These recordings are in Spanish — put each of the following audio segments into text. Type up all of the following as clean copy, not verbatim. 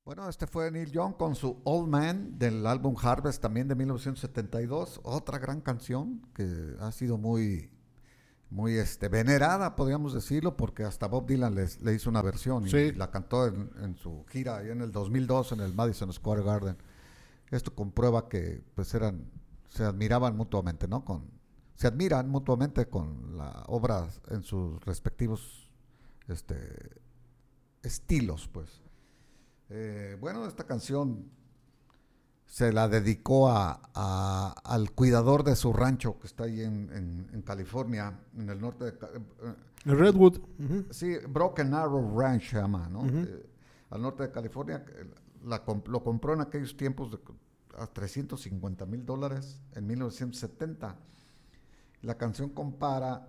Bueno, este fue Neil Young con su Old Man del álbum Harvest también de 1972, otra gran canción que ha sido muy venerada, podríamos decirlo, porque hasta Bob Dylan le hizo una versión y Sí, la cantó en su gira ahí en el 2002 en el Madison Square Garden. Esto comprueba que pues se admiraban mutuamente, ¿no? Se admiran mutuamente con la obra en sus respectivos este, estilos, pues. Bueno, esta canción se la dedicó al cuidador de su rancho que está ahí en California, en el norte el Redwood. Uh-huh. sí, Broken Arrow Ranch se llama, ¿no? Uh-huh. Al norte de California. Lo compró en aquellos tiempos a $350,000 en 1970. La canción compara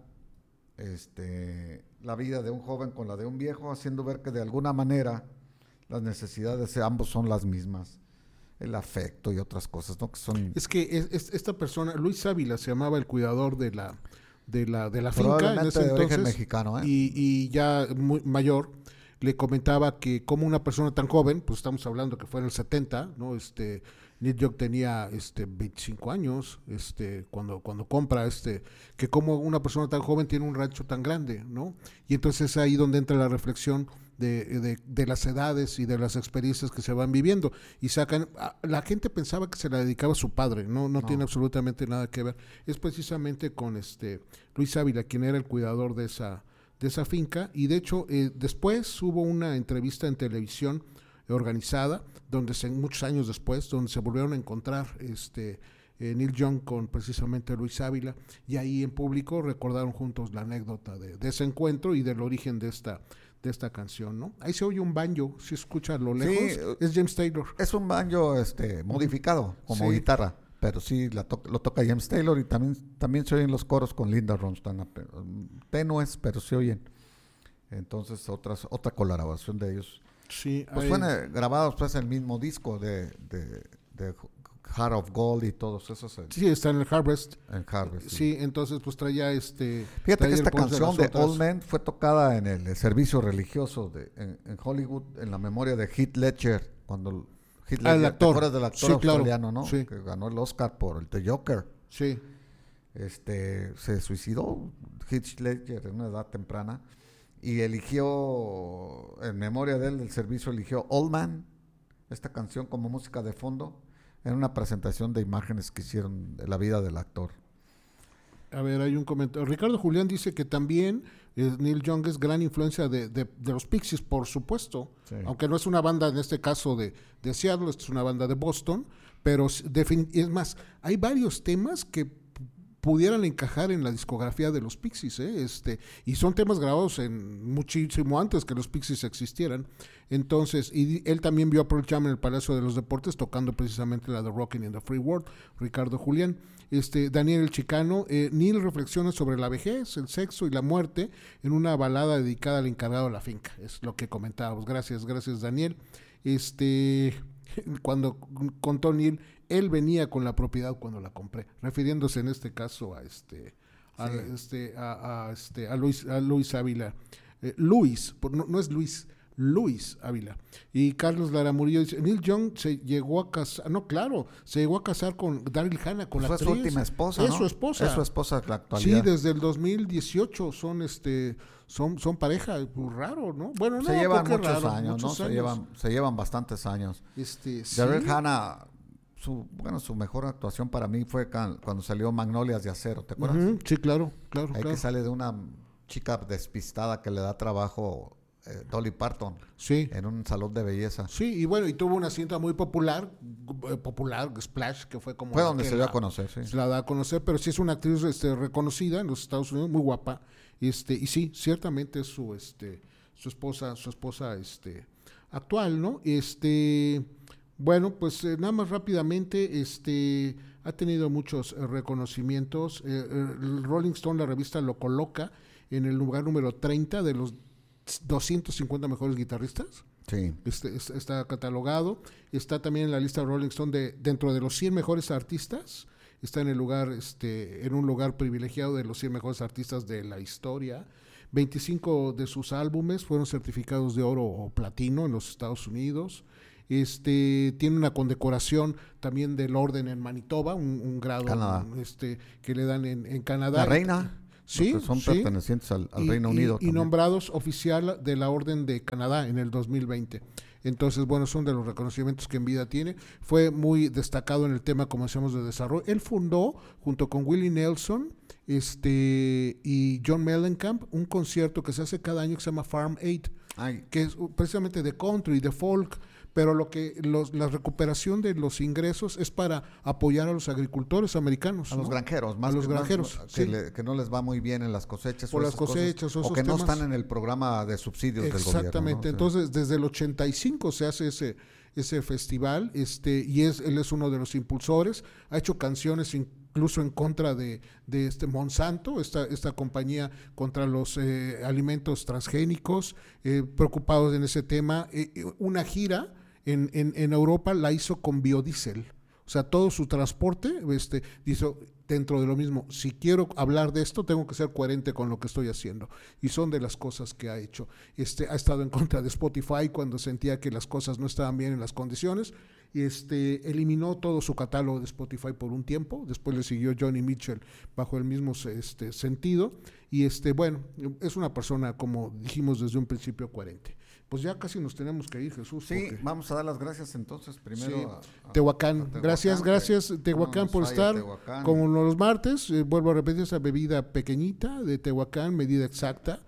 la vida de un joven con la de un viejo, haciendo ver que de alguna manera las necesidades de ambos son las mismas, el afecto y otras cosas, ¿no? Que son Es que esta persona, Luis Ávila, se llamaba el cuidador de la finca en ese probablemente de origen entonces, mexicano, ¿eh? y ya muy mayor, le comentaba que como una persona tan joven, pues estamos hablando que fue en el 70, ¿no? Neil Young tenía 25 años, cuando compra, que como una persona tan joven tiene un rancho tan grande, ¿no? Y entonces es ahí donde entra la reflexión de las edades y de las experiencias que se van viviendo. Y la gente pensaba que se la dedicaba a su padre, no tiene absolutamente nada que ver. Es precisamente con Luis Ávila, quien era el cuidador de esa finca, y de hecho después hubo una entrevista en televisión organizada, donde muchos años después, donde se volvieron a encontrar Neil Young con precisamente Luis Ávila, y ahí en público recordaron juntos la anécdota de ese encuentro y del origen de esta canción, ¿no? Ahí se oye un banjo, si escucha a lo lejos, Sí, es James Taylor. es un banjo modificado como Sí. guitarra, pero sí lo toca James Taylor, y también se oyen los coros con Linda Ronstadt, tenues, pero se oyen. Entonces otra colaboración de ellos. Sí, Pues fueron grabados pues en el mismo disco de Heart of Gold y todos esos sí, está en el Harvest. en Harvest. Sí, entonces pues traía Fíjate traía que esta el punch canción de las otras. Old Man fue tocada en el servicio religioso en Hollywood en la memoria de Heath Ledger, cuando Heath Ledger, El ¿te actor. acuerdas del actor Sí, claro. australiano, no? Sí. Que ganó el Oscar por el The Joker. Sí. Se suicidó Heath Ledger en una edad temprana y eligió, en memoria de él, el servicio eligió Old Man, esta canción como música de fondo, en una presentación de imágenes que hicieron de la vida del actor. A ver, hay un comentario. Ricardo Julián dice que también Neil Young es gran influencia de los Pixies, por supuesto. Sí. Aunque no es una banda, en este caso, de Seattle, es una banda de Boston. Pero es más, hay varios temas que pudieran encajar en la discografía de los Pixies, y son temas grabados en muchísimo antes que los Pixies existieran. Entonces, y él también vio a Pearl Jam en el Palacio de los Deportes tocando precisamente la de Rockin' in the Free World. Ricardo Julián. Daniel el Chicano, Neil reflexiona sobre la vejez, el sexo y la muerte en una balada dedicada al encargado de la finca. Es lo que comentábamos. Gracias Daniel. Cuando contó Neil, él venía con la propiedad cuando la compré, refiriéndose en este caso a Luis Ávila. Luis, no es Luis Ávila. Y Carlos Lara Murillo dice, Neil Young se llegó a casar con Daryl Hannah, con la Fue actriz. su última esposa, Es ¿no? su esposa. Es su esposa en la actualidad. Sí, desde el 2018 son pareja, muy raro, ¿no? Bueno, Se no, llevan porque muchos raro, años, muchos ¿no? años. Se llevan bastantes años. Sí. Daryl Hannah, su mejor actuación para mí fue cuando salió Magnolias de Acero, ¿te acuerdas? Uh-huh, sí, claro. Ahí que sale de una chica despistada que le da trabajo Dolly Parton, Sí. en un salón de belleza. Sí, y bueno, y tuvo una cinta muy popular, Splash, que fue como... Fue donde se dio a conocer, sí. Se la da a conocer, pero sí es una actriz reconocida en los Estados Unidos, muy guapa, y sí, ciertamente es su esposa actual, ¿no? Bueno, pues nada más rápidamente, ha tenido muchos reconocimientos. El Rolling Stone, la revista, lo coloca en el lugar número 30 de los 250 mejores guitarristas. Sí. Está catalogado. Está también en la lista de Rolling Stone dentro de los 100 mejores artistas. Está en el lugar, en un lugar privilegiado de los 100 mejores artistas de la historia. 25 de sus álbumes fueron certificados de oro o platino en los Estados Unidos. Tiene una condecoración también del orden en Manitoba, un grado que le dan en Canadá. La reina. Sí, son pertenecientes al Reino Unido. Y nombrados oficial de la Orden de Canadá en el 2020. Entonces, bueno, son de los reconocimientos que en vida tiene. Fue muy destacado en el tema, como decíamos, de desarrollo. Él fundó, junto con Willie Nelson y John Mellencamp, un concierto que se hace cada año que se llama Farm Aid, que es precisamente de country, de folk, pero la recuperación de los ingresos es para apoyar a los agricultores americanos. A los granjeros, más a los granjeros, que no les va muy bien en las cosechas. Por las cosechas o que no están en el programa de subsidios del gobierno. Exactamente, ¿no? Entonces desde el 85 se hace ese festival, y él es uno de los impulsores, ha hecho canciones incluso en contra de Monsanto, esta compañía contra los alimentos transgénicos, preocupados en ese tema. Una gira en Europa la hizo con biodiesel. O sea, todo su transporte hizo dentro de lo mismo. Si quiero hablar de esto, tengo que ser coherente con lo que estoy haciendo. Y son de las cosas que ha hecho. Ha estado en contra de Spotify cuando sentía que las cosas no estaban bien en las condiciones. Eliminó todo su catálogo de Spotify por un tiempo. Después le siguió Johnny Mitchell bajo el mismo sentido. Y bueno, es una persona, como dijimos desde un principio, coherente. Pues ya casi nos tenemos que ir, Jesús. Sí, vamos a dar las gracias entonces primero a Tehuacán. Gracias, Tehuacán, por estar Tehuacán. Como los martes. Vuelvo a repetir, esa bebida pequeñita de Tehuacán, medida exacta,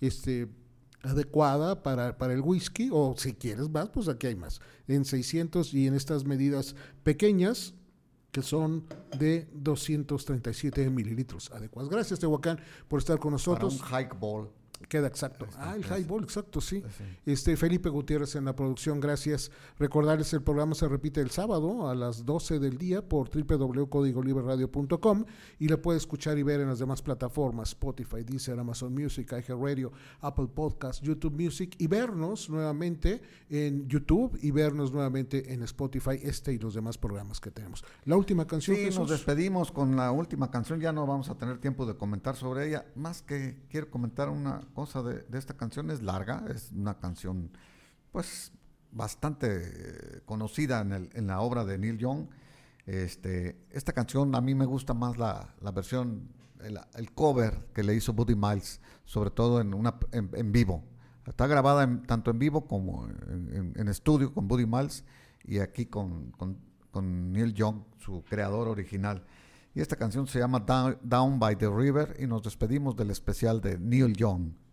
adecuada para el whisky, o si quieres más, pues aquí hay más. En 600 y en estas medidas pequeñas, que son de 237 mililitros adecuadas. Gracias, Tehuacán, por estar con nosotros. Para un highball. Queda exacto. El highball, exacto, sí. Felipe Gutiérrez en la producción, gracias. Recordarles, el programa se repite el sábado a las 12 del día por www.codigoliberradio.com y lo puede escuchar y ver en las demás plataformas, Spotify, Deezer, Amazon Music, iHeartRadio, Apple Podcast, YouTube Music, y vernos nuevamente en YouTube y vernos nuevamente en Spotify, y los demás programas que tenemos. La última canción, Jesús. Nos despedimos con la última canción, ya no vamos a tener tiempo de comentar sobre ella, más que quiero comentar una cosa de esta canción. Es larga, es una canción pues bastante conocida en la obra de Neil Young. Esta canción a mí me gusta más la versión, el cover que le hizo Buddy Miles, sobre todo en vivo. Está grabada tanto en vivo como en estudio con Buddy Miles, y aquí con Neil Young, su creador original. Y esta canción se llama Down by the River, y nos despedimos del especial de Neil Young.